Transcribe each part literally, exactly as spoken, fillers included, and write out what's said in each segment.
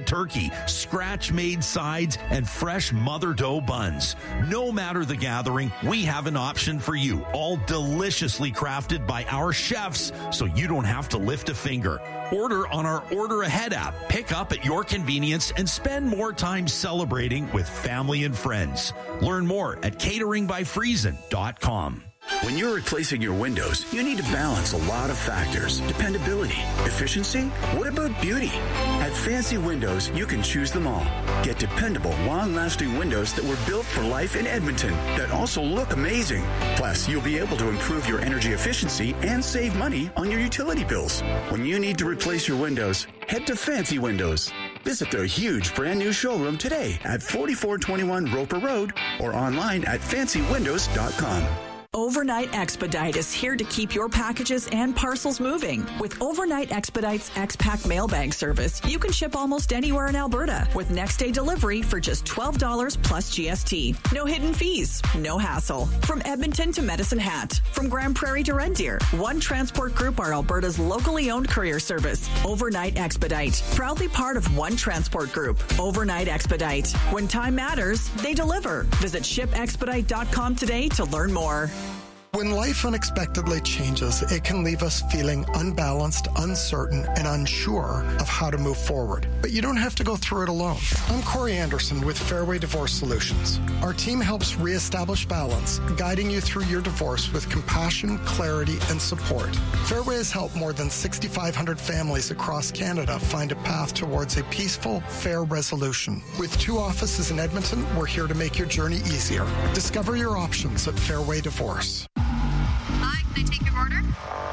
roasted turkey, scratch-made sides, and fresh mother dough buns. No matter the gathering, we have an option for you, all deliciously crafted by our chefs, so you don't have to lift a finger. Order on our Order Ahead app, pick up at your convenience, and spend more time celebrating with family and friends. Learn more at catering by friesen dot com. When you're replacing your windows, you need to balance a lot of factors. Dependability, efficiency, what about beauty? At Fancy Windows, you can choose them all. Get dependable, long-lasting windows that were built for life in Edmonton that also look amazing. Plus, you'll be able to improve your energy efficiency and save money on your utility bills. When you need to replace your windows, head to Fancy Windows. Visit their huge brand new showroom today at forty-four twenty-one Roper Road or online at fancy windows dot com. Overnight Expedite is here to keep your packages and parcels moving. With Overnight Expedite's X-Pack mail bag service, you can ship almost anywhere in Alberta with next day delivery for just twelve dollars plus G S T. No hidden fees, no hassle. From Edmonton to Medicine Hat, from Grand Prairie to Red Deer, One Transport Group are Alberta's locally owned courier service. Overnight Expedite, proudly part of One Transport Group. Overnight Expedite. When time matters, they deliver. Visit ship expedite dot com today to learn more. When life unexpectedly changes, it can leave us feeling unbalanced, uncertain, and unsure of how to move forward. But you don't have to go through it alone. I'm Corey Anderson with Fairway Divorce Solutions. Our team helps reestablish balance, guiding you through your divorce with compassion, clarity, and support. Fairway has helped more than six thousand five hundred families across Canada find a path towards a peaceful, fair resolution. With two offices in Edmonton, we're here to make your journey easier. Discover your options at Fairway Divorce. Hi, can I take your order?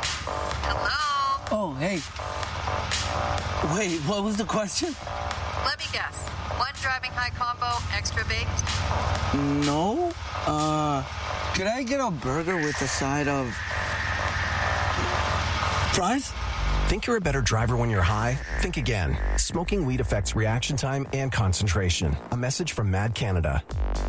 Hello? Oh, hey. Wait, what was the question? Let me guess. One driving high combo, extra baked? No. Uh, could I get a burger with a side of fries? Think you're a better driver when you're high? Think again. Smoking weed affects reaction time and concentration. A message from Mad Canada.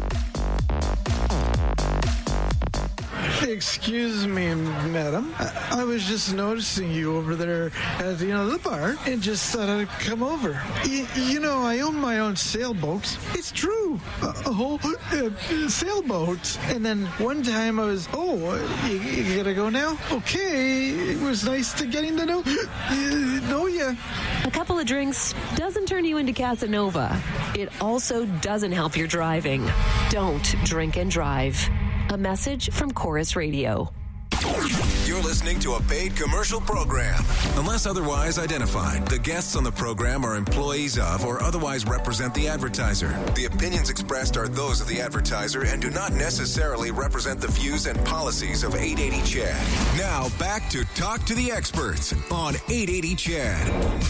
Excuse me, madam. I, I was just noticing you over there at you know the bar, and just thought I'd come over. Y- you know, I own my own sailboat. It's true, a, a whole uh, sailboat. And then one time I was, oh, you, you gotta go now? Okay, it was nice to getting to know uh, know you. A couple of drinks doesn't turn you into Casanova. It also doesn't help your driving. Don't drink and drive. A message from Chorus Radio. You're listening to a paid commercial program. Unless otherwise identified, the guests on the program are employees of or otherwise represent the advertiser. The opinions expressed are those of the advertiser and do not necessarily represent the views and policies of eight eighty C H A D. Now, back to Talk to the Experts on eight eighty C H A D.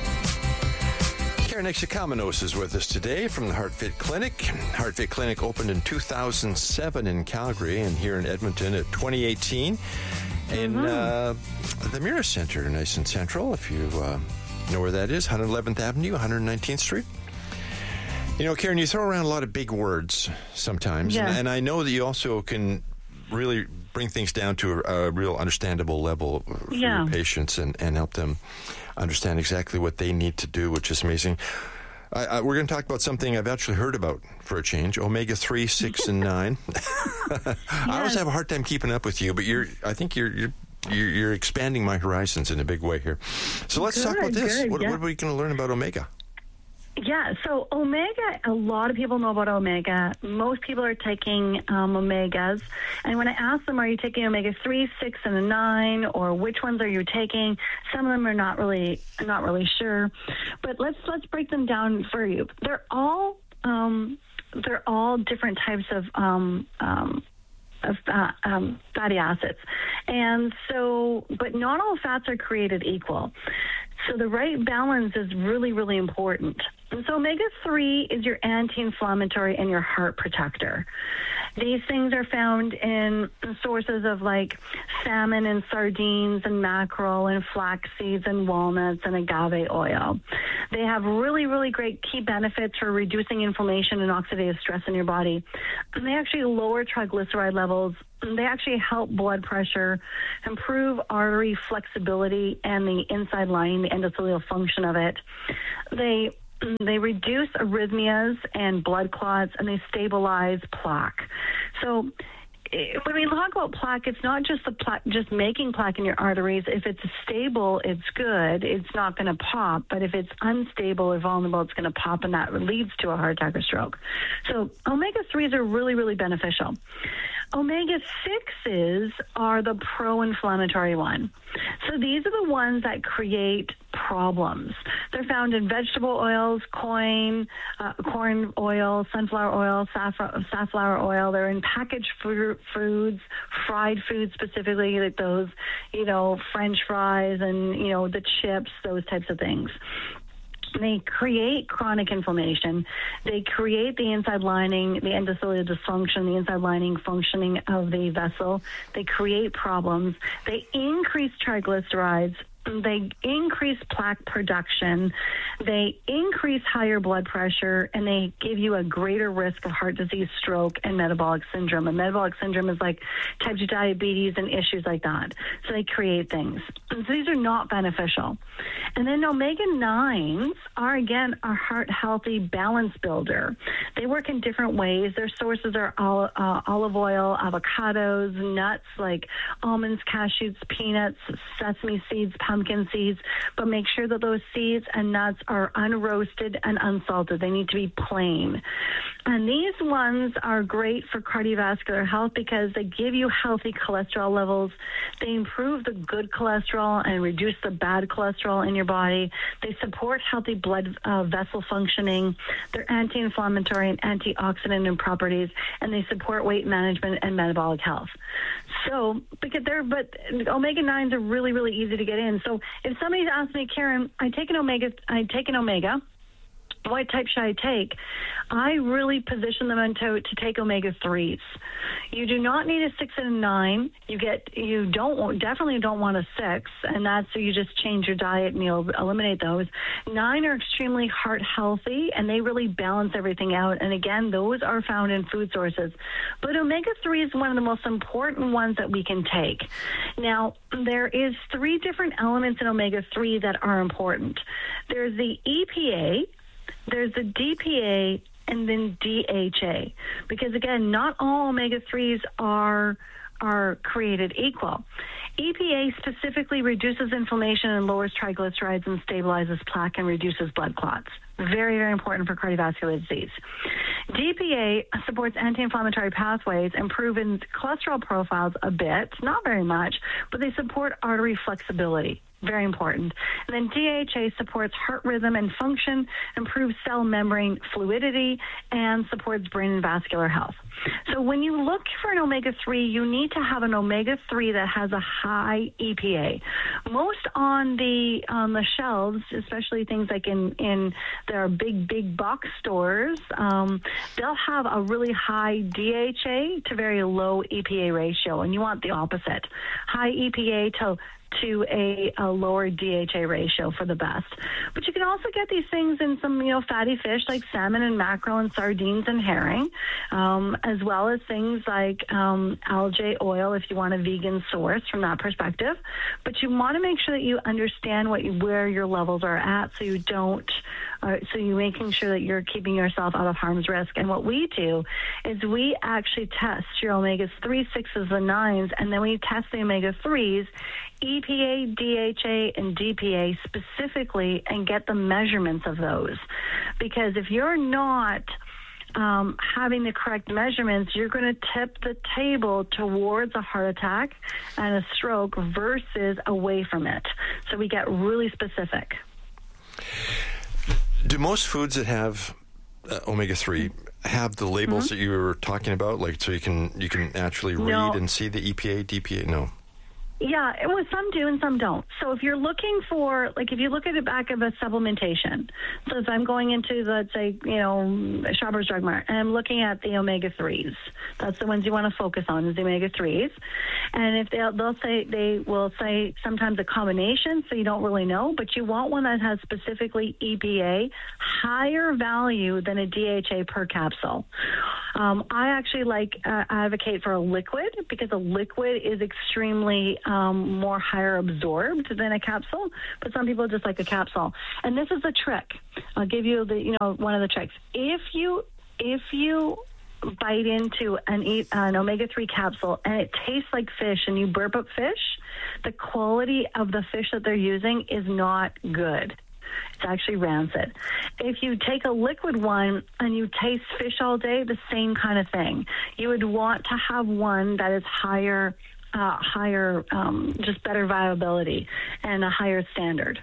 Karen Exakamenos is with us today from the HeartFit Clinic. HeartFit Clinic opened in two thousand seven in Calgary and here in Edmonton at twenty eighteen in mm-hmm. uh, the Mira Center, nice and central, if you uh, know where that is, one eleventh Avenue, one nineteenth Street. You know, Karen, you throw around a lot of big words sometimes, yeah. and, and I know that you also can really bring things down to a, a real understandable level for yeah. your patients and, and help them understand exactly what they need to do, which is amazing. I, I, we're going to talk about something I've actually heard about for a change, omega three, six, and nine. yes. I always have a hard time keeping up with you, but you're. I think you're you're you're, you're expanding my horizons in a big way here. So let's good, talk about this. Good, What, yeah. what are we going to learn about omega? Yeah, so omega, a lot of people know about omega. Most people are taking um, omegas. And when I ask them, are you taking omega three, six, and a nine, or which ones are you taking? Some of them are not really not really sure. But let's let's break them down for you. They're all um, they're all different types of um, um, of uh, um, fatty acids. And so, but not all fats are created equal. So the right balance is really, really important. And so omega three is your anti-inflammatory and your heart protector. These things are found in sources of like salmon and sardines and mackerel and flax seeds and walnuts and agave oil. They have really, really great key benefits for reducing inflammation and oxidative stress in your body. And they actually lower triglyceride levels. They actually help blood pressure, improve artery flexibility and the inside lining, the endothelial function of it. They they reduce arrhythmias and blood clots, and they stabilize plaque. So when we talk about plaque, it's not just the plaque, just making plaque in your arteries. If it's stable, it's good. It's not going to pop. But if it's unstable or vulnerable, it's going to pop, and that leads to a heart attack or stroke. So omega threes are really, really beneficial. Omega sixes are the pro-inflammatory one. So these are the ones that create problems. They're found in vegetable oils, corn, uh, corn oil, sunflower oil, safflower, safflower oil. They're in packaged fruit, foods, fried foods specifically, like those, you know, French fries and, you know, the chips, those types of things. They create chronic inflammation. They create the inside lining, the endothelial dysfunction, the inside lining functioning of the vessel. They create problems. They increase triglycerides. They increase plaque production, they increase higher blood pressure, and they give you a greater risk of heart disease, stroke, and metabolic syndrome. And metabolic syndrome is like type two diabetes and issues like that. So they create things. And so these are not beneficial. And then omega nines are, again, a heart-healthy balance builder. They work in different ways. Their sources are ol- uh, olive oil, avocados, nuts like almonds, cashews, peanuts, sesame seeds, pumpkin seeds, but make sure that those seeds and nuts are unroasted and unsalted. They need to be plain. And these ones are great for cardiovascular health because they give you healthy cholesterol levels. They improve the good cholesterol and reduce the bad cholesterol in your body. They support healthy blood uh, vessel functioning. They're anti-inflammatory and antioxidant in properties, and they support weight management and metabolic health. So, because they're, but omega nines are really, really easy to get in. So if somebody's asked me, Karen, I take an omega, I take an omega, what type should I take? I really position them into to take omega threes. You do not need a six and a nine. You get you don't definitely don't want a six, and that's so you just change your diet and you'll eliminate those. Nine are extremely heart healthy, and they really balance everything out. And again, those are found in food sources. But omega three is one of the most important ones that we can take. Now, there is three different elements in omega three that are important. There's the E P A. There's the D P A and then D H A, because again, not all omega threes are are created equal. E P A specifically reduces inflammation and lowers triglycerides and stabilizes plaque and reduces blood clots. Very, very important for cardiovascular disease. D P A supports anti-inflammatory pathways, improving cholesterol profiles a bit, not very much, but they support artery flexibility. Very important. And then D H A supports heart rhythm and function, improves cell membrane fluidity, and supports brain and vascular health. So when you look for an omega three, you need to have an omega three that has a high E P A. Most on the on the shelves, especially things like in, in their big, big box stores, um, they'll have a really high D H A to very low E P A ratio, and you want the opposite. High E P A to to a, a lower D H A ratio for the best. But you can also get these things in some, you know, fatty fish like salmon and mackerel and sardines and herring, um, as well as things like um, algae oil if you want a vegan source from that perspective. But you want to make sure that you understand what you, where your levels are at, so you don't, uh, so you're making sure that you're keeping yourself out of harm's risk. And what we do is we actually test your omega three, sixes, and nines, and then we test the omega threes, E P A, D H A, and D P A specifically, and get the measurements of those. Because if you're not um, having the correct measurements, you're going to tip the table towards a heart attack and a stroke versus away from it. So we get really specific. Do most foods that have uh, omega three have the labels mm-hmm. that you were talking about, like so you can you can actually read no. and see the E P A, D P A? No. Yeah, well, some do and some don't. So if you're looking for, like, if you look at the back of a supplementation, so if I'm going into, let's say, you know, Shoppers Drug Mart, and I'm looking at the omega threes, that's the ones you want to focus on, is the omega threes. And if they'll, they'll say, they will say sometimes a combination, so you don't really know, but you want one that has specifically E P A, higher value than a D H A per capsule. Um, I actually like uh, advocate for a liquid because a liquid is extremely um, more higher absorbed than a capsule. But some people just like a capsule. And this is a trick. I'll give you the you know one of the tricks. If you if you bite into an, an omega three capsule and it tastes like fish and you burp up fish, the quality of the fish that they're using is not good. It's actually rancid. If you take a liquid one and you taste fish all day, the same kind of thing. You would want to have one that is higher, uh, higher, um, just better viability and a higher standard.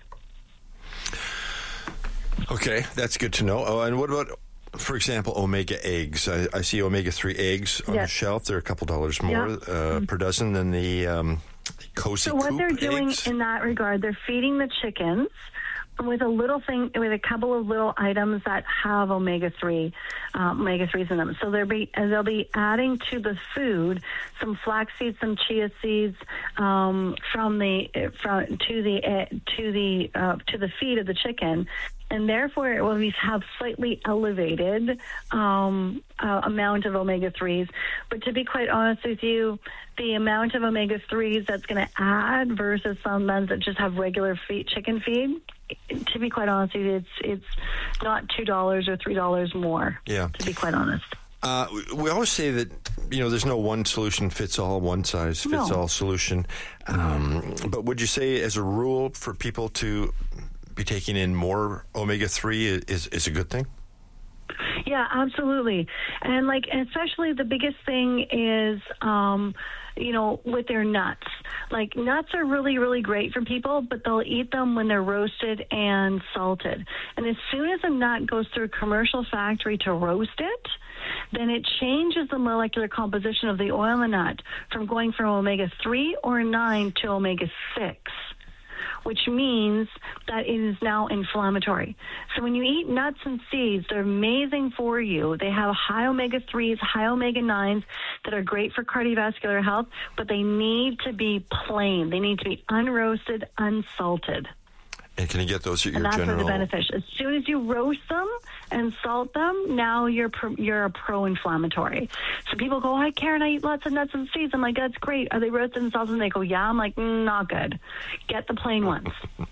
Okay, that's good to know. Oh, and what about, for example, omega eggs? I, I see omega three eggs on yes. the shelf. They're a couple dollars more yep. uh, mm-hmm. per dozen than the um, Cozy So what Coop they're doing eggs. in that regard, they're feeding the chickens with a little thing, with a couple of little items that have omega three, um, omega threes in them. So they'll be they'll be adding to the food some flax seeds, some chia seeds um, from the from to the uh, to the uh, to the feed of the chicken. And therefore, it will have slightly elevated um, uh, amount of omega threes. But to be quite honest with you, the amount of omega threes that's going to add versus some ones that just have regular feed, chicken feed, to be quite honest with you, it's it's not two dollars or three dollars more. Yeah. To be quite honest. Uh, we always say that, you know, there's no one solution fits all, one size fits No. all solution. Um, but would you say, as a rule, for people to be taking in more omega three is is a good thing? Yeah, absolutely. And like, especially the biggest thing is, um, you know, with their nuts. Like, nuts are really, really great for people, but they'll eat them when they're roasted and salted. And as soon as a nut goes through a commercial factory to roast it, then it changes the molecular composition of the oil in the nut from going from omega three or nine to omega six. Which means that it is now inflammatory. So when you eat nuts and seeds, they're amazing for you. They have high omega threes, high omega nines that are great for cardiovascular health, but they need to be plain. They need to be unroasted, unsalted. And can you get those at your And that's general? where the benefit. As soon as you roast them and salt them, now you're pro, you're a pro-inflammatory. So people go, "Hi, Karen, I eat lots of nuts and seeds." I'm like, "That's great. Are they roasted and salted?" And they go, "Yeah." I'm like, mm, "Not good. Get the plain ones."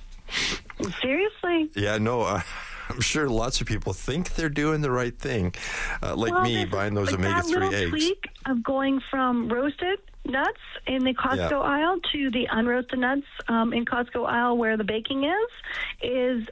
Seriously. Yeah, no, uh, I'm sure lots of people think they're doing the right thing, uh, like well, me buying those like omega three that little eggs. Tweak of going from roasted nuts in the Costco Yeah. aisle to the unroasted nuts um, in Costco aisle where the baking is, is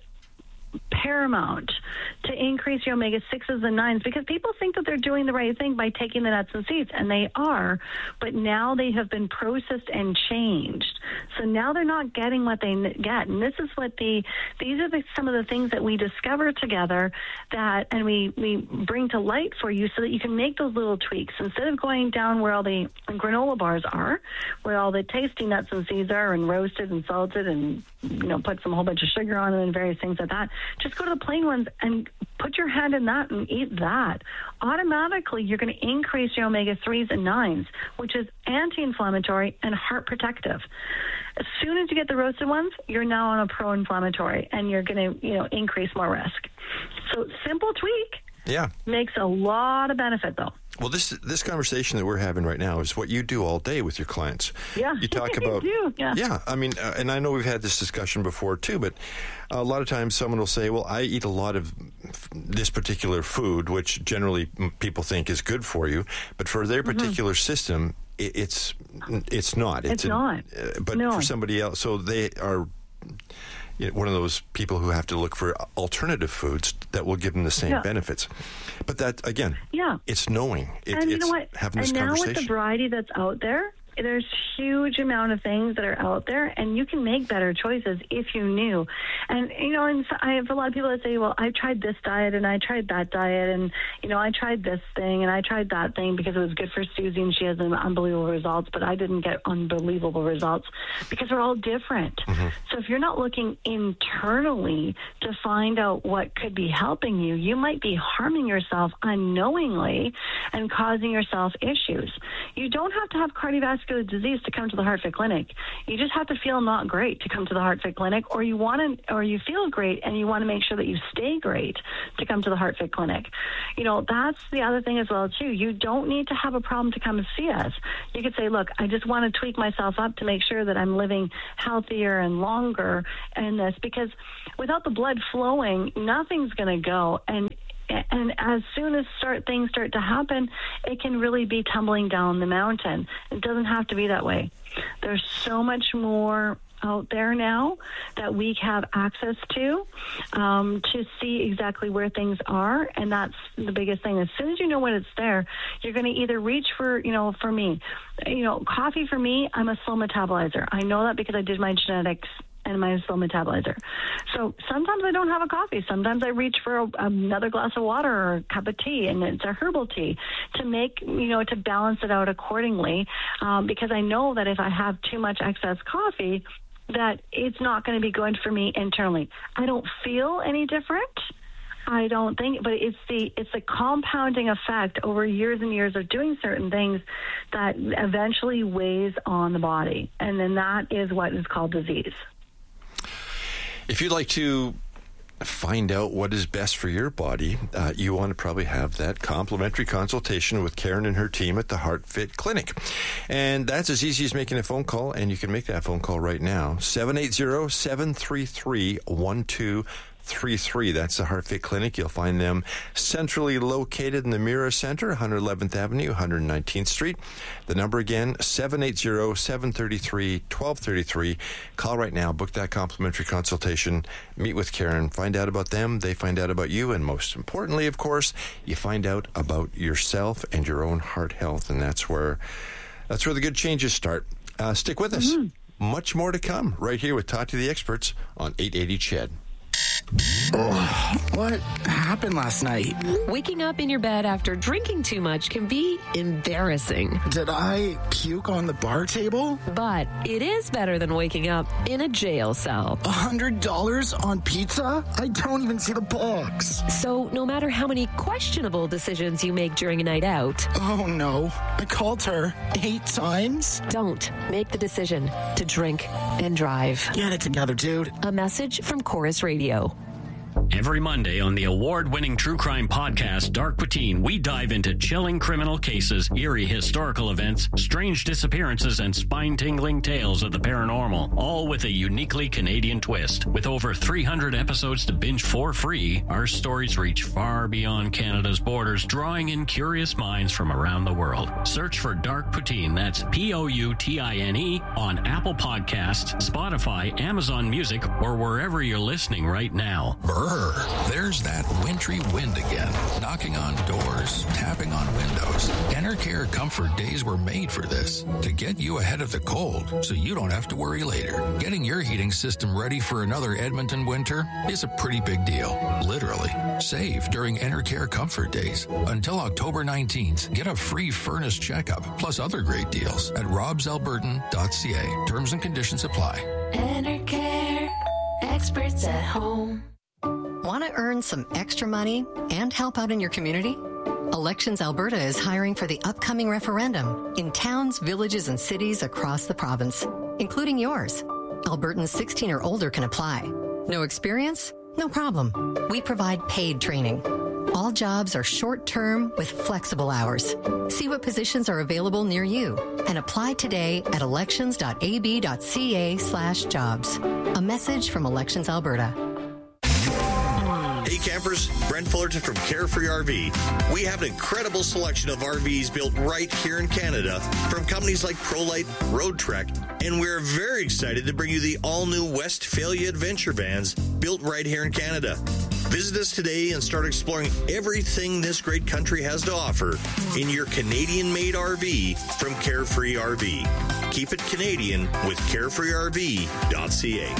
paramount to increase your omega sixes and nines, because people think that they're doing the right thing by taking the nuts and seeds, and they are, but now they have been processed and changed. So now they're not getting what they get. And this is what the, these are the, some of the things that we discover together that, and we, we bring to light for you so that you can make those little tweaks. Instead of going down where all the granola bars are, where all the tasty nuts and seeds are, and roasted and salted and, you know, put some whole bunch of sugar on them and various things like that, just go to the plain ones and put your hand in that and eat that. Automatically, you're going to increase your omega threes and nines, which is anti-inflammatory and heart protective. As soon as you get the roasted ones, you're now on a pro-inflammatory, and you're going to, you know, increase more risk. So simple tweak. Yeah. Makes a lot of benefit, though. Well, this this conversation that we're having right now is what you do all day with your clients. Yeah. You talk about... do. Yeah. yeah, I mean, uh, and I know we've had this discussion before, too, but a lot of times someone will say, well, I eat a lot of f- this particular food, which generally people think is good for you, but for their particular mm-hmm. system, it, it's it's not. It's, it's a, not. Uh, but no. for somebody else, so they are... You know, one of those people who have to look for alternative foods that will give them the same yeah. benefits. But that, again, yeah. it's knowing. It, and you it's know what? having and this now conversation. with the variety that's out there, there's huge amount of things that are out there, and you can make better choices if you knew. And, you know, and I have a lot of people that say, well, I tried this diet and I tried that diet, and, you know, I tried this thing and I tried that thing because it was good for Susie and she has unbelievable results, but I didn't get unbelievable results because we're all different. Mm-hmm. So if you're not looking internally to find out what could be helping you, you might be harming yourself unknowingly and causing yourself issues. You don't have to have cardiovascular cardiovascular disease to come to the HeartFit Clinic. You just have to feel not great to come to the HeartFit Clinic, or you want to, or you feel great and you want to make sure that you stay great to come to the HeartFit Clinic. You know, that's the other thing as well too. You don't need to have a problem to come and see us. You could say, look, I just want to tweak myself up to make sure that I'm living healthier and longer in this, because without the blood flowing, nothing's going to go. And And as soon as start things start to happen, it can really be tumbling down the mountain. It doesn't have to be that way. There's so much more out there now that we have access to um, to see exactly where things are, and that's the biggest thing. As soon as you know when it's there, you're going to either reach for, you know, for me, you know, coffee for me, I'm a slow metabolizer. I know that because I did my genetics and my slow metabolizer. So sometimes I don't have a coffee. Sometimes I reach for a, another glass of water or a cup of tea, and it's a herbal tea to make, you know, to balance it out accordingly, um, because I know that if I have too much excess coffee, that it's not going to be good for me internally. I don't feel any different. I don't think, but it's the it's the compounding effect over years and years of doing certain things that eventually weighs on the body, and then that is what is called disease. If you'd like to find out what is best for your body, uh, you want to probably have that complimentary consultation with Karen and her team at the HeartFit Clinic. And that's as easy as making a phone call, and you can make that phone call right now. seven eight zero, seven three three, one two three three. That's the HeartFit Clinic. You'll find them centrally located in the Mira Center, one hundred eleventh Avenue, one hundred nineteenth Street. The number again, seven eight zero, seven three three, one two three three. Call right now. Book that complimentary consultation. Meet with Karen. Find out about them. They find out about you. And most importantly, of course, you find out about yourself and your own heart health. And that's where, that's where the good changes start. Uh, stick with us. Mm-hmm. Much more to come right here with Talk to the Experts on eight eighty C H E D. Oh, what happened last night? Waking up in your bed after drinking too much can be embarrassing. Did I puke on the bar table? But it is better than waking up in a jail cell. A hundred dollars on pizza? I don't even see the box. So no matter how many questionable decisions you make during a night out... Oh no, I called her eight times? Don't make the decision to drink and drive. Get it together, dude. A message from Chorus Radio. Every Monday on the award-winning true crime podcast, Dark Poutine, we dive into chilling criminal cases, eerie historical events, strange disappearances, and spine-tingling tales of the paranormal, all with a uniquely Canadian twist. With over three hundred episodes to binge for free, our stories reach far beyond Canada's borders, drawing in curious minds from around the world. Search for Dark Poutine, that's P O U T I N E, on Apple Podcasts, Spotify, Amazon Music, or wherever you're listening right now. Brr, there's that wintry wind again, knocking on doors, tapping on windows. Enercare Comfort Days were made for this, to get you ahead of the cold so you don't have to worry later. Getting your heating system ready for another Edmonton winter is a pretty big deal, literally. Save during Enercare Comfort Days. Until October nineteenth, get a free furnace checkup, plus other great deals at robs albertan dot c a. Terms and conditions apply. Enercare, experts at home. Want to earn some extra money and help out in your community? Elections Alberta is hiring for the upcoming referendum in towns, villages, and cities across the province, including yours. Albertans sixteen or older can apply. No experience? No problem. We provide paid training. All jobs are short-term with flexible hours. See what positions are available near you and apply today at elections dot a b dot c a slash jobs. A message from Elections Alberta. Hey campers, Brent Fullerton from Carefree R V. We have an incredible selection of R Vs built right here in Canada from companies like ProLite, Road Trek, and we're very excited to bring you the all-new Westphalia Adventure Vans built right here in Canada. Visit us today and start exploring everything this great country has to offer in your Canadian-made R V from Carefree R V. Keep it Canadian with carefree r v dot c a.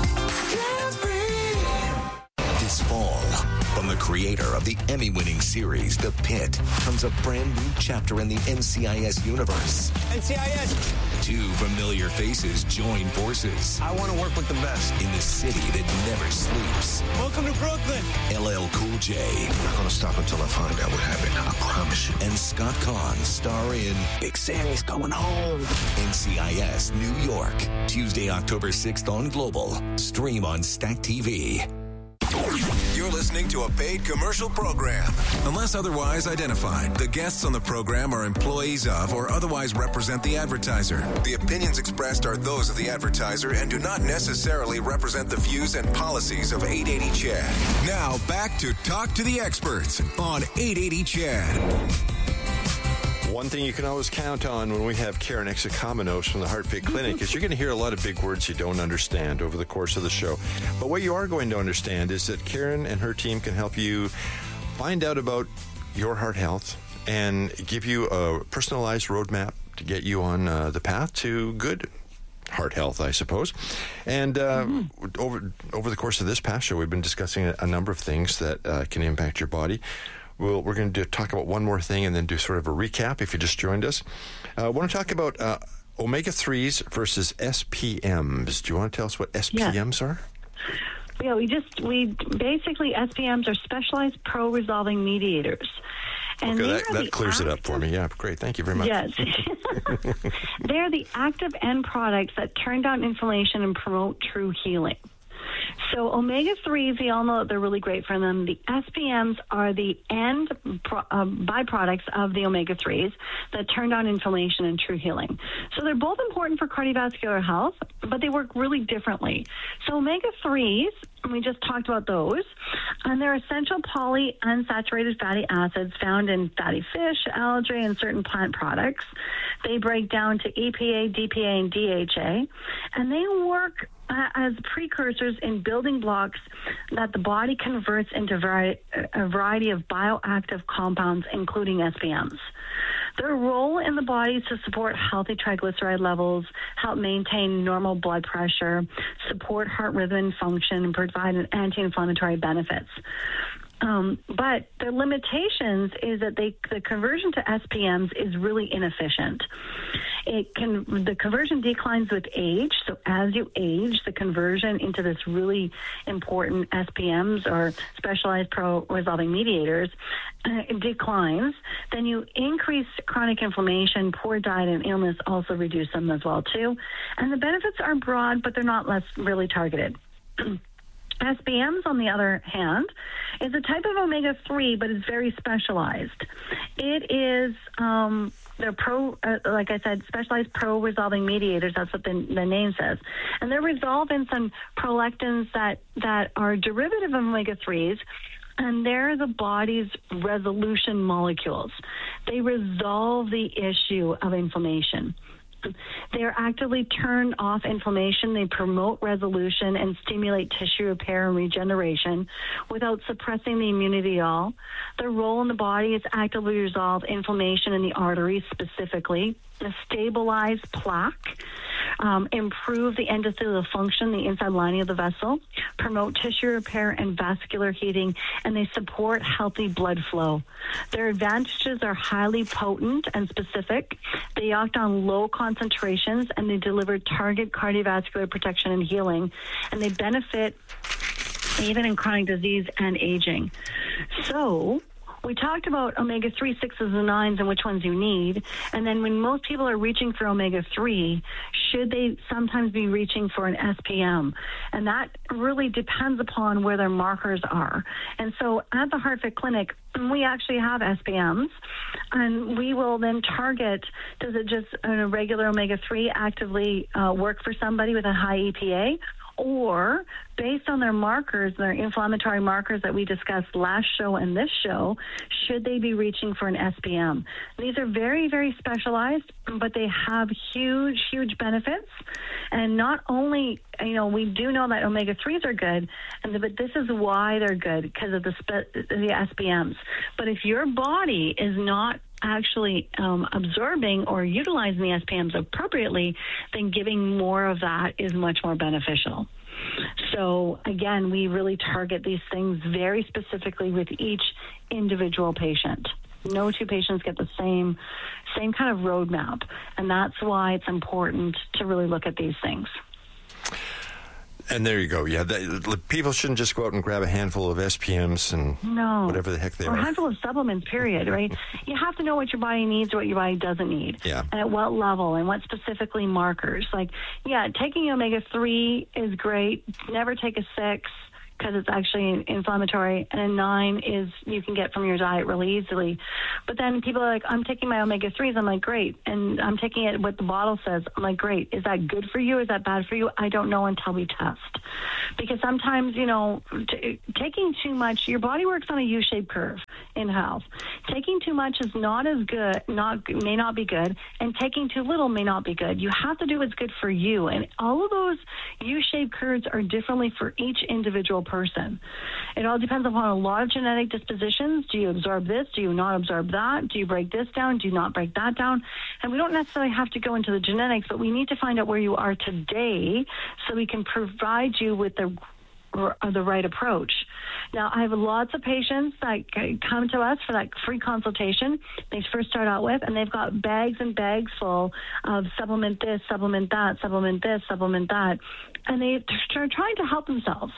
This fall, from the creator of the Emmy-winning series, The Pit, comes a brand new chapter in the N C I S universe. N C I S, Two familiar faces join forces. I want to work with the best. In the city that never sleeps. Welcome to Brooklyn. L L Cool J. I'm not going to stop until I find out what happened. I promise you. And Scott Conn star in Big Sammy's Coming Home. N C I S New York. Tuesday, October sixth on Global. Stream on Stack T V. You're listening to a paid commercial program. Unless otherwise identified, the guests on the program are employees of or otherwise represent the advertiser. The opinions expressed are those of the advertiser and do not necessarily represent the views and policies of eight eighty C H A D. Now back to Talk to the Experts on eight eighty C H A D. One thing you can always count on when we have Karen Exakamenos from the HeartFit Clinic is you're going to hear a lot of big words you don't understand over the course of the show. But what you are going to understand is that Karen and her team can help you find out about your heart health and give you a personalized roadmap to get you on uh, the path to good heart health, I suppose. And uh, mm-hmm. over over the course of this past show, we've been discussing a, a number of things that uh, can impact your body. We'll, we're going to do, talk about one more thing and then do sort of a recap if you just joined us. I uh, want to talk about uh, omega threes versus S P Ms. Do you want to tell us what S P Ms yeah. are? Yeah, we just, we basically, S P Ms are specialized pro-resolving mediators. And okay, that, that clears active, it up for me. Yeah, great. Thank you very much. Yes. They're the active end products that turn down inflammation and promote true healing. So omega threes, we all know that they're really great for them. The S P Ms are the end pro, uh, byproducts of the omega threes that turn down inflammation and true healing. So they're both important for cardiovascular health, but they work really differently. So omega threes, we just talked about those, and they're essential polyunsaturated fatty acids found in fatty fish, algae, and certain plant products. They break down to E P A, D P A, and D H A, and they work uh, as precursors in building blocks that the body converts into vari- a variety of bioactive compounds, including S P Ms. Their role in the body is to support healthy triglyceride levels, help maintain normal blood pressure, support heart rhythm and function, and provide an anti-inflammatory benefits. Um, but the limitations is that they, the conversion to S P Ms is really inefficient. It can the conversion declines with age. So as you age, the conversion into this really important S P Ms or specialized pro-resolving mediators uh, declines. Then you increase chronic inflammation, poor diet, and illness also reduce them as well too. And the benefits are broad, but they're not less really targeted. S P Ms, on the other hand, is a type of omega three, but it's very specialized. It is, um, they're pro, uh, like I said, specialized pro-resolving mediators. That's what the, the name says. And they're resolved in some prolactins that, that are derivative of omega threes, and they're the body's resolution molecules. They resolve the issue of inflammation. They are actively turn off inflammation. They promote resolution and stimulate tissue repair and regeneration without suppressing the immunity at all. Their role in the body is actively resolve inflammation in the arteries specifically, stabilize plaque, um, improve the endothelial function, the inside lining of the vessel, promote tissue repair and vascular heating, and they support healthy blood flow. Their advantages are highly potent and specific. They act on low concentrations, and they deliver target cardiovascular protection and healing, and they benefit even in chronic disease and aging. So we talked about omega three, sixes, and nines and which ones you need. And then when most people are reaching for omega three, should they sometimes be reaching for an S P M? And that really depends upon where their markers are. And so at the HeartFit Clinic, we actually have S P Ms, and we will then target, does it just, a regular omega three actively uh, work for somebody with a high E P A? Or based on their markers, their inflammatory markers that we discussed last show and this show, should they be reaching for an S P M? These are very, very specialized, but they have huge, huge benefits. And not only, you know, we do know that omega threes are good, and the, but this is why they're good, because of the, spe- the S P Ms. But if your body is not actually um, absorbing or utilizing the S P Ms appropriately, then giving more of that is much more beneficial. So again, we really target these things very specifically with each individual patient. No two patients get the same same kind of roadmap, and that's why it's important to really look at these things. And there you go. Yeah, that, people shouldn't just go out and grab a handful of S P Ms and no. whatever the heck they or are. Or a handful of supplements, period, right? You have to know what your body needs or what your body doesn't need. Yeah. And at what level and what specifically markers. Like, yeah, taking omega three is great. Never take a six, because it's actually inflammatory, and a nine is you can get from your diet really easily. But then people are like, I'm taking my omega threes. I'm like, great. And I'm taking it what the bottle says. I'm like, great. Is that good for you? Is that bad for you? I don't know until we test. Because sometimes, you know, t- taking too much, your body works on a U-shaped curve in health. Taking too much is not as good, not may not be good, and taking too little may not be good. You have to do what's good for you. And all of those U-shaped curves are differently for each individual person. It all depends upon a lot of genetic dispositions. Do you absorb this? Do you not absorb that? Do you break this down? Do you not break that down? And we don't necessarily have to go into the genetics, but we need to find out where you are today so we can provide you with the the right approach. Now, I have lots of patients that come to us for that free consultation. They first start out with, and they've got bags and bags full of supplement this, supplement that, supplement this, supplement that, and they are trying to help themselves,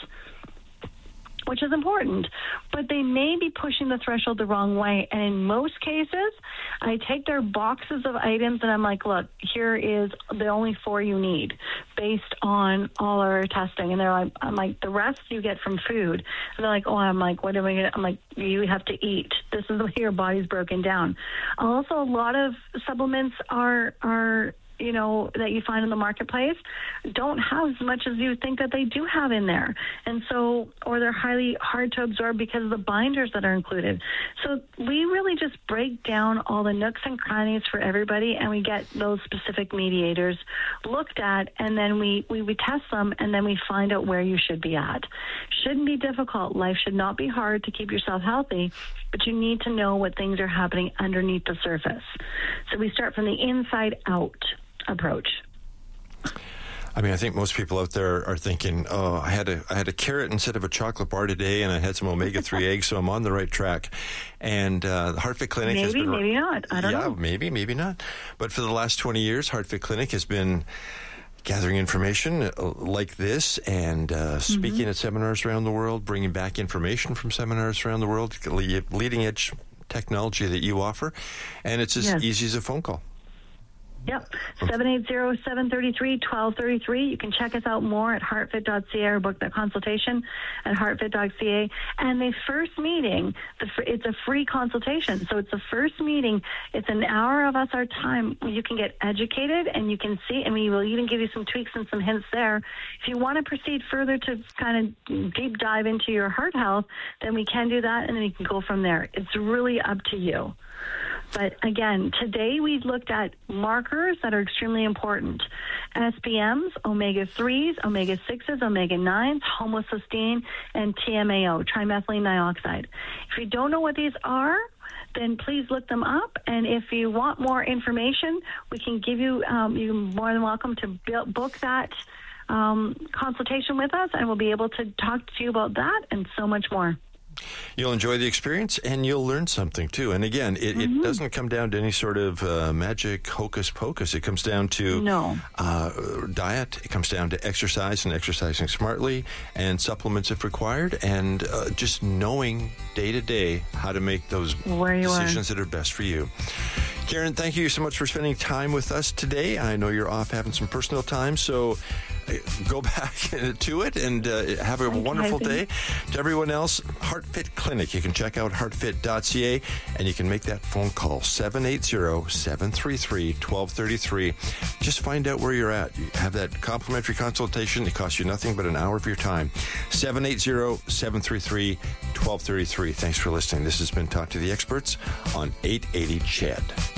which is important, but they may be pushing the threshold the wrong way. And in most cases, I take their boxes of items and I'm like, look, here is the only four you need based on all our testing. And they're like, I'm like, the rest you get from food. And they're like, oh, I'm like, what am I going to, I'm like, you have to eat. This is the way your body's broken down. Also, a lot of supplements are, are, you know, that you find in the marketplace don't have as much as you think that they do have in there. And so, or they're highly hard to absorb because of the binders that are included. So we really just break down all the nooks and crannies for everybody, and we get those specific mediators looked at, and then we, we, we test them, and then we find out where you should be at. Shouldn't be difficult. Life should not be hard to keep yourself healthy, but you need to know what things are happening underneath the surface. So we start from the inside out approach. I mean, I think most people out there are thinking, oh, I had a I had a carrot instead of a chocolate bar today, and I had some omega three eggs, so I'm on the right track. And uh, the HeartFit Clinic maybe, has been... Maybe, maybe not. I don't yeah, know. Yeah, maybe, maybe not. But for the last twenty years, HeartFit Clinic has been gathering information like this and uh, speaking mm-hmm. at seminars around the world, bringing back information from seminars around the world, leading edge technology that you offer. And it's as yes. easy as a phone call. Yep, seven eight zero, seven three three, one two three three. You can check us out more at heartfit dot c a or book that consultation at heartfit dot c a. And the first meeting, the, it's a free consultation. So it's the first meeting. It's an hour of us, our time. You can get educated and you can see, and we will even give you some tweaks and some hints there. If you want to proceed further to kind of deep dive into your heart health, then we can do that, and then you can go from there. It's really up to you. But again, today we looked at markers that are extremely important. S P Ms, omega threes, omega sixes, omega nines, homocysteine, and T M A O, trimethylene dioxide. If you don't know what these are, then please look them up. And if you want more information, we can give you, um, you're more than welcome to build, book that um, consultation with us, and we'll be able to talk to you about that and so much more. You'll enjoy the experience, and you'll learn something, too. And again, it, mm-hmm. it doesn't come down to any sort of uh, magic hocus pocus. It comes down to no. uh, diet. It comes down to exercise and exercising smartly, and supplements if required, and uh, just knowing day to day how to make those Where you decisions are. that are best for you. Karen, thank you so much for spending time with us today. I know you're off having some personal time, so go back to it and uh, have a Thank wonderful day. To everyone else, HeartFit Clinic. You can check out heartfit dot c a, and you can make that phone call, seven eight zero, seven three three, one two three three. Just find out where you're at. You have that complimentary consultation. It costs you nothing but an hour of your time. seven eight zero, seven three three, one two three three. Thanks for listening. This has been Talk to the Experts on eight eighty C H E D.